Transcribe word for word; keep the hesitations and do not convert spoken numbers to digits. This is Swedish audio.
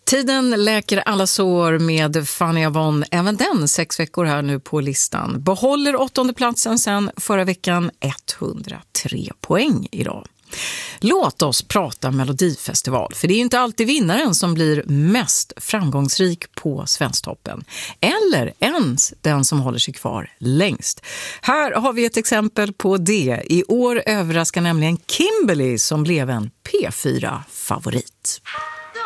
Tiden läker alla sår med Fanny Avon, även den sex veckor här nu på listan. Behåller åttonde platsen sen förra veckan, etthundratre poäng idag. Låt oss prata Melodifestival, för det är ju inte alltid vinnaren som blir mest framgångsrik på Svensktoppen. Eller ens den som håller sig kvar längst. Här har vi ett exempel på det. I år överraskar nämligen Kimberly som blev en P fyra-favorit.